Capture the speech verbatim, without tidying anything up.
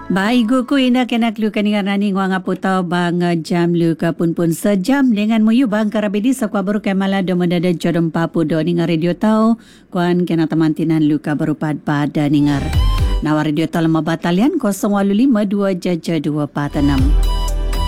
Baik guku ina kena klu kaningan nani ngwang aputau bang jam lu ka pun pun sejam dengan muyu bang karabedi sakwa baru kemala do mendada jodom papu do ningar radio tau kuan kena temantinan lu ka baru pad pada ningar. Nawar radio tau lama batalian kosong walu lima dua jaja dua empat enam.